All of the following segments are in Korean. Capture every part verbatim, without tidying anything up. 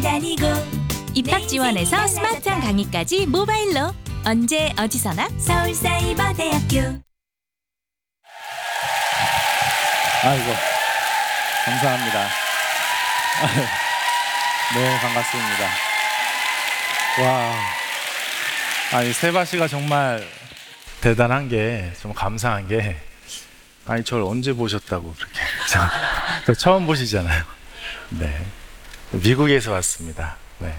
다니고 입학 지원에서 스마트한 강의까지 모바일로 언제 어디서나 서울사이버대학교. 아이고, 감사합니다. 네, 반갑습니다. 와, 아니 세바 씨가 정말 대단한 게, 좀 감사한 게, 아니 저를 언제 보셨다고 그렇게 저, 저 처음 보시잖아요. 네, 미국에서 왔습니다. 네.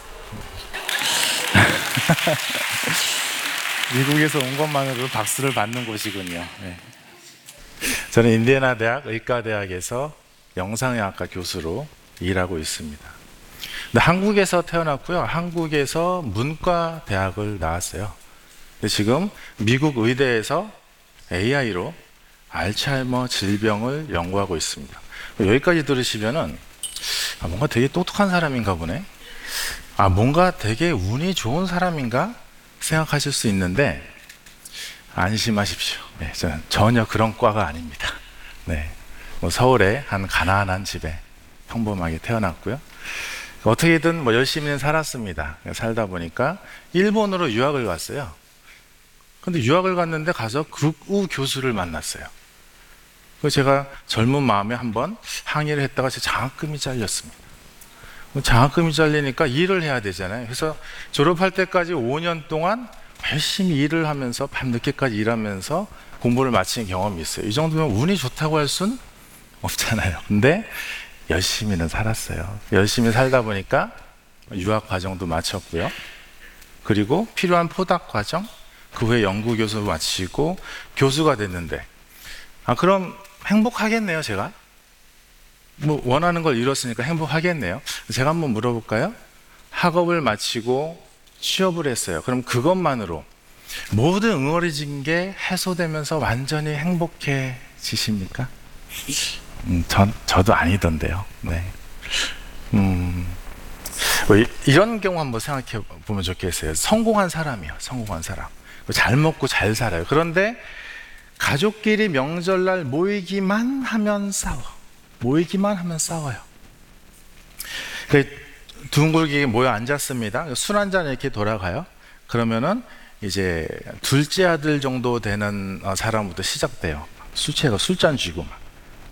미국에서 온 것만으로도 박수를 받는 곳이군요. 네. 저는 인디애나 대학 의과대학에서 영상의학과 교수로 일하고 있습니다. 근데 한국에서 태어났고요. 한국에서 문과대학을 나왔어요. 근데 지금 미국 의대에서 에이아이로 알츠하이머 질병을 연구하고 있습니다. 여기까지 들으시면은 아, 뭔가 되게 똑똑한 사람인가 보네. 아, 뭔가 되게 운이 좋은 사람인가 생각하실 수 있는데 안심하십시오. 네, 저는 전혀 그런 과가 아닙니다. 네, 뭐 서울의 한 가난한 집에 평범하게 태어났고요. 어떻게든 뭐 열심히 살았습니다. 살다 보니까 일본으로 유학을 갔어요. 근데 유학을 갔는데 가서 극우 교수를 만났어요. 그래서 제가 젊은 마음에 한번 항의를 했다가 제 장학금이 잘렸습니다. 장학금이 잘리니까 일을 해야 되잖아요. 그래서 졸업할 때까지 오 년 동안 열심히 일을 하면서 밤늦게까지 일하면서 공부를 마친 경험이 있어요. 이 정도면 운이 좋다고 할 순 없잖아요. 근데 열심히는 살았어요. 열심히 살다 보니까 유학 과정도 마쳤고요. 그리고 필요한 포닥 과정, 그 후에 연구교수 마치고 교수가 됐는데, 아, 그럼 행복하겠네요, 제가? 뭐 원하는 걸 이뤘으니까 행복하겠네요. 제가 한번 물어볼까요? 학업을 마치고 취업을 했어요. 그럼 그것만으로 모든 응어리진 게 해소되면서 완전히 행복해지십니까? 음, 전, 저도 아니던데요. 네. 음, 뭐 이, 이런 경우 한번 생각해 보면 좋겠어요. 성공한 사람이요. 성공한 사람. 잘 먹고 잘 살아요. 그런데 가족끼리 명절날 모이기만 하면 싸워. 모이기만 하면 싸워요. 둥글게 모여 앉았습니다. 술 한잔 이렇게 돌아가요. 그러면은 이제 둘째 아들 정도 되는 사람부터 시작돼요. 술 취해가 술잔 쥐고 막.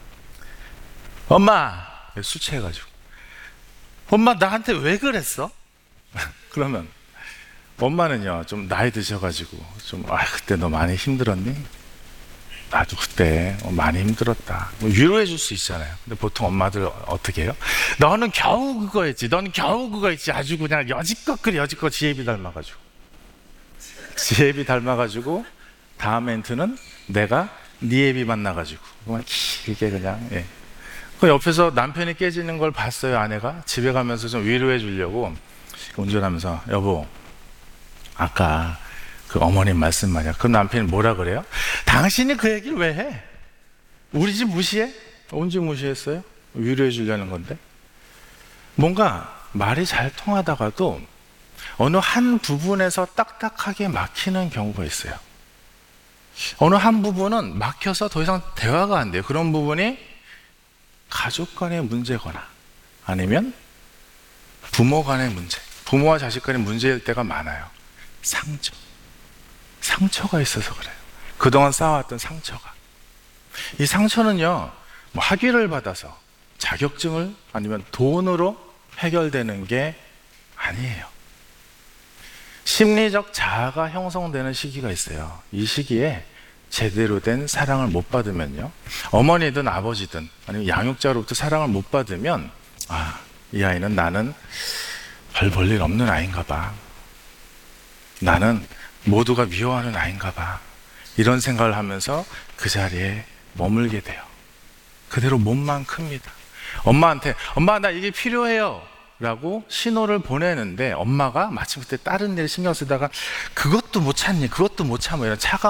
엄마! 술 취해가지고. 엄마 나한테 왜 그랬어? 그러면 엄마는요, 좀 나이 드셔가지고 좀, 아, 그때 너 많이 힘들었니? 나도 그때 많이 힘들었다. 뭐 위로해 줄 수 있잖아요. 근데 보통 엄마들 어떻게 해요? 너는 겨우 그거 했지. 너는 겨우 그거 했지. 아주 그냥 여지껏 그래. 여지껏 지혜비 닮아가지고. 지혜비 닮아가지고 다음 멘트는 내가 네 애비 만나가지고. 그냥 길게 그냥. 예. 그 옆에서 남편이 깨지는 걸 봤어요. 아내가 집에 가면서 좀 위로해 주려고 운전하면서, 여보, 아까 그 어머님 말씀 말이야. 그 남편이 뭐라 그래요? 당신이 그 얘기를 왜 해? 우리 집 무시해? 언제 무시했어요? 위로해 주려는 건데. 뭔가 말이 잘 통하다가도 어느 한 부분에서 딱딱하게 막히는 경우가 있어요. 어느 한 부분은 막혀서 더 이상 대화가 안 돼요. 그런 부분이 가족 간의 문제거나 아니면 부모 간의 문제, 부모와 자식 간의 문제일 때가 많아요. 상처. 상처가 있어서 그래요. 그동안 쌓아왔던 상처가. 이 상처는요, 뭐 학위를 받아서 자격증을 아니면 돈으로 해결되는 게 아니에요. 심리적 자아가 형성되는 시기가 있어요. 이 시기에 제대로 된 사랑을 못 받으면요, 어머니든 아버지든 아니면 양육자로부터 사랑을 못 받으면, 아, 이 아이는 나는 별 볼 일 없는 아이인가 봐. 나는 모두가 미워하는 아이인가 봐. 이런 생각을 하면서 그 자리에 머물게 돼요. 그대로 몸만 큽니다. 엄마한테 엄마 나 이게 필요해요 라고 신호를 보내는데 엄마가 마침 그때 다른 일 신경 쓰다가 그것도 못 참니 그것도 못 참아 이런 차가